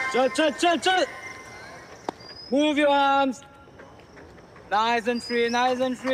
Chut. Move your arms. Nice and free, nice and free.